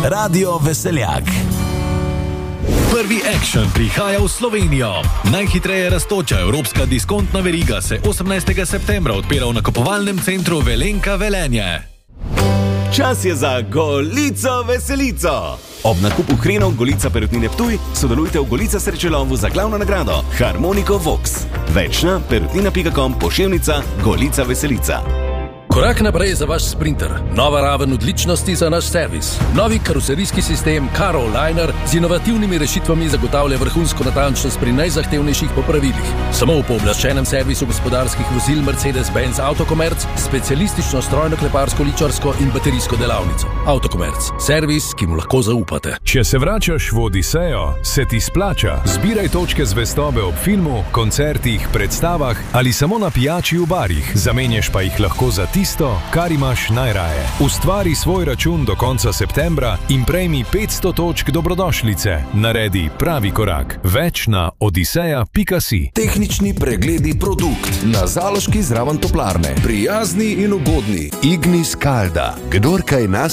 Radio Veseljak. Prvi Action prihaja v Slovenijo. Najhitreje rastoča evropska diskontna veriga se 18. septembra odpira v nakupovalnem centru Velenka Velenje. Čas je za Golico Veselico. Ob nakupu hrenov Golica Perutnine Ptuj sodelujte v Golica srečelovu za glavno nagrado Harmoniko Vox. Več na perutnina.com pošiljnica Golica Veselica. Korak naprej za vaš Sprinter. Nova raven odličnosti za naš servis. Novi karoserijski sistem Caro Liner z inovativnimi rešitvami zagotavlja vrhunsko natančnost pri najzahtevnejših popravilih. Samo v pooblaščenem servisu gospodarskih vozil Mercedes-Benz Autokomerc, specialistično strojno kleparsko, ličarsko in baterijsko delavnico. Autokomerc. Servis, ki mu lahko zaupate. Če se vračaš v Odisejo, se ti splača. Zbiraj točke zvestobe ob filmu, koncertih, predstavah ali samo na pijači v barih. Zamenjaš pa jih lahko za tisto, kar imaš najraje. Ustvari svoj račun do konca septembra in prejmi 500 točk dobrodošlice. Naredi pravi korak. Več na odiseja.si. Tehnični pregledi produkt na Zaloški zraven toplarne. Prijazni in ugodni. Ignis Kalda. Kdor kaj nas